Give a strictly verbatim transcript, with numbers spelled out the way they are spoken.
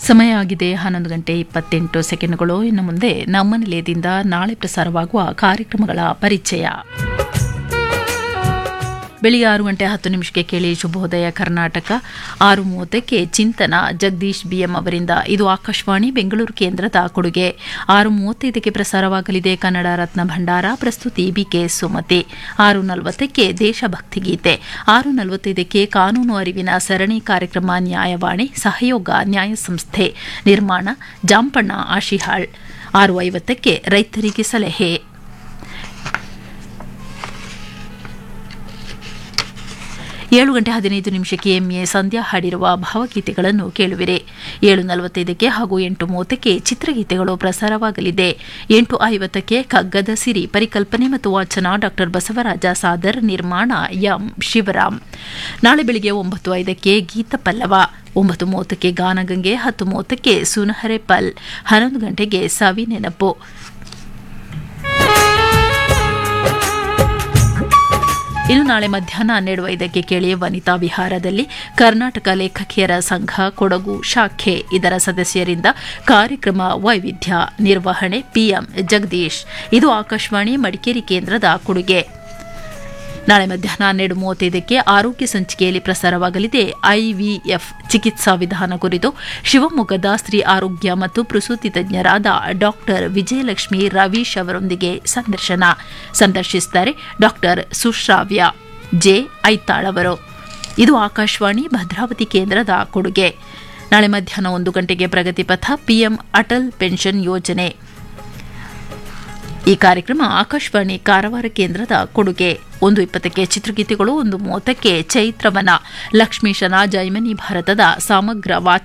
ಸಮಯ ಆಗಿದೆ ಹನ್ನೊಂದು ಗಂಟೆ ಇಪ್ಪತ್ತೆಂಟು ಸೆಕೆಂಡ್ಗಳು. ಇನ್ನು ಮುಂದೆ ನಮ್ಮ ನಿಲಯದಿಂದ ನಾಳೆ ಪ್ರಸಾರವಾಗುವ ಕಾರ್ಯಕ್ರಮಗಳ ಪರಿಚಯ. ಬೆಳಿಗ್ಗೆ ಆರು ಗಂಟೆ ಹತ್ತು ನಿಮಿಷಕ್ಕೆ ಕೇಳಿ ಶುಭೋದಯ ಕರ್ನಾಟಕ. ಆರು ಮೂವತ್ತಕ್ಕೆ ಚಿಂತನ ಜಗದೀಶ್ ಬಿಎಂ ಅವರಿಂದ. ಇದು ಆಕಾಶವಾಣಿ ಬೆಂಗಳೂರು ಕೇಂದ್ರದ ಕೊಡುಗೆ. ಆರು ಮೂವತ್ತೈದಕ್ಕೆ ಪ್ರಸಾರವಾಗಲಿದೆ ಕನ್ನಡ ರತ್ನ ಭಂಡಾರ. ಪ್ರಸ್ತುತಿ ಬಿಕೆ ಸುಮತಿ. ಆರು ನಲವತ್ತಕ್ಕೆ ದೇಶಭಕ್ತಿ ಗೀತೆ. ಆರು ನಲವತ್ತೈದಕ್ಕೆ ಕಾನೂನು ಅರಿವಿನ ಸರಣಿ ಕಾರ್ಯಕ್ರಮ ನ್ಯಾಯವಾಣಿ. ಸಹಯೋಗ ನ್ಯಾಯ ಸಂಸ್ಥೆ. ನಿರ್ಮಾಣ ಜಾಂಪಣ್ಣ ಆಶಿಹಾಳ್. ಆರು ಐವತ್ತಕ್ಕೆ ರೈತರಿಗೆ ಸಲಹೆ. ಏಳು ಗಂಟೆ ಹದಿನೈದು ನಿಮಿಷಕ್ಕೆ ಎಂಎ ಸಂಧ್ಯಾ ಹಾಡಿರುವ ಭಾವಗೀತೆಗಳನ್ನು ಕೇಳುವಿರೆ. ಏಳು ನಲವತ್ತೈದಕ್ಕೆ ಹಾಗೂ ಎಂಟು ಮೂವತ್ತಕ್ಕೆ ಚಿತ್ರಗೀತೆಗಳು ಪ್ರಸಾರವಾಗಲಿದೆ. ಎಂಟು ಐವತ್ತಕ್ಕೆ ಕಗ್ಗದ ಸಿರಿ. ಪರಿಕಲ್ಪನೆ ಮತ್ತು ವಾಚನ ಡಾ ಬಸವರಾಜ ಸಾದರ್. ನಿರ್ಮಾಣ ಎಂ ಶಿವರಾಮ್. ನಾಳೆ ಬೆಳಿಗ್ಗೆ ಒಂಬತ್ತು ಐದಕ್ಕೆ ಗೀತ ಪಲ್ಲವ. ಒಂಬತ್ತು ಮೂವತ್ತಕ್ಕೆ ಗಾನಗಂಗೆ. ಹತ್ತು ಮೂವತ್ತಕ್ಕೆ ಸುನಹರೆ ಪಲ್. ಹನ್ನೊಂದು ಗಂಟೆಗೆ ಸವಿ ನೆನಪು. ಇನ್ನು ನಾಳೆ ಮಧ್ಯಾಹ್ನ ಹನ್ನೆರಡು ಐದಕ್ಕೆ ಕೇಳಿ ವನಿತಾ ವಿಹಾರದಲ್ಲಿ ಕರ್ನಾಟಕ ಲೇಖಕಿಯರ ಸಂಘ ಕೊಡಗು ಶಾಖೆ ಇದರ ಸದಸ್ಯರಿಂದ ಕಾರ್ಯಕ್ರಮ ವೈವಿಧ್ಯ. ನಿರ್ವಹಣೆ ಪಿಎಂ ಜಗದೀಶ್. ಇದು ಆಕಾಶವಾಣಿ ಮಡಿಕೇರಿ ಕೇಂದ್ರದ ಕೊಡುಗೆ. ನಾಳೆ ಮಧ್ಯಾಹ್ನ ಹನ್ನೆರಡು ಮೂವತ್ತೈದಕ್ಕೆ ಆರೋಗ್ಯ ಸಂಚಿಕೆಯಲ್ಲಿ ಪ್ರಸಾರವಾಗಲಿದೆ ಐವಿಎಫ್ ಚಿಕಿತ್ಸಾ ವಿಧಾನ ಕುರಿತು ಶಿವಮೊಗ್ಗದ ಸ್ತ್ರೀ ಆರೋಗ್ಯ ಮತ್ತು ಪ್ರಸೂತಿ ತಜ್ಞರಾದ ಡಾಕ್ಟರ್ ವಿಜಯಲಕ್ಷ್ಮಿ ರವೀಶ್ ಅವರೊಂದಿಗೆ ಸಂದರ್ಶನ. ಸಂದರ್ಶಿಸುತ್ತಾರೆ ಡಾಕ್ಟರ್ ಸುಶ್ರಾವ್ಯ ಜೆ ಐತಾಳ್ ಅವರು. ಇದು ಆಕಾಶವಾಣಿ ಭದ್ರಾವತಿ ಕೇಂದ್ರದ ಕೊಡುಗೆ. ನಾಳೆ ಮಧ್ಯಾಹ್ನ ಒಂದು ಗಂಟೆಗೆ ಪ್ರಗತಿಪಥ. ಪಿಎಂ ಅಟಲ್ ಪೆನ್ಷನ್ ಯೋಜನೆ. ಈ ಕಾರ್ಯಕ್ರಮ ಆಕಾಶವಾಣಿ ಕಾರವಾರ ಕೇಂದ್ರದ ಕೊಡುಗೆ. ಒಂದು ಇಪ್ಪತ್ತಕ್ಕೆ ಚಿತ್ರಗೀತೆಗಳು. ಒಂದು ಮೂವತ್ತಕ್ಕೆ ಚೈತ್ರವನ. ಲಕ್ಷ್ಮೀಶನ ಜೈಮನಿ ಭಾರತದ ಸಮಗ್ರ